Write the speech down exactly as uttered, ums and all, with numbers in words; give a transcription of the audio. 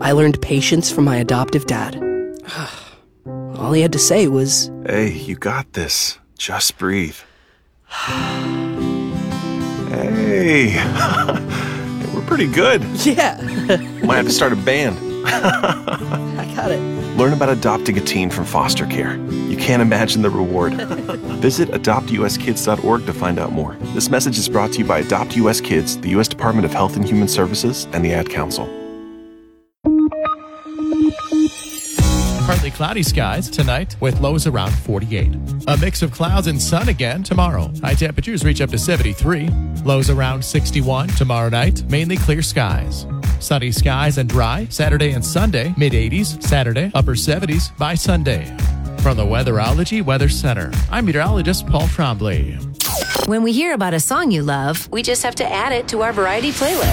I learned patience from my adoptive dad. All he had to say was, "Hey, you got this. Just breathe." Hey, we're pretty good. yeah, Might have to start a band. I got it. Learn about adopting a teen from foster care. You can't imagine the reward. Visit adopt u s kids dot org to find out more. This message is brought to you by Adopt U S Kids, the U S Department of Health and Human Services, and the Ad Council. Partly cloudy skies tonight with lows around forty-eight. A mix of clouds and sun again tomorrow. High temperatures reach up to seventy-three. Lows around sixty-one tomorrow night. Mainly clear skies. Sunny skies and dry Saturday and Sunday. mid eighties Saturday. Upper seventies by Sunday. From the Weatherology Weather Center, I'm meteorologist Paul Trombley. When we hear about a song you love, we just have to add it to our variety playlist.